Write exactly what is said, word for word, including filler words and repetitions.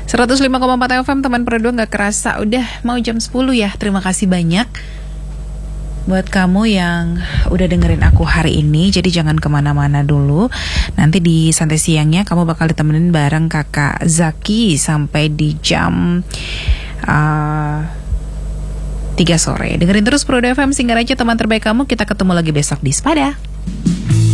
seratus lima koma empat F M teman Pro dua, gak kerasa udah mau jam sepuluh ya. Terima kasih banyak buat kamu yang udah dengerin aku hari ini. Jadi jangan kemana-mana dulu. Nanti di santai siangnya kamu bakal ditemenin bareng kakak Zaki sampai di jam uh, tiga sore. Dengerin terus Pro dua F M, Singgar aja teman terbaik kamu. Kita ketemu lagi besok di Sepada.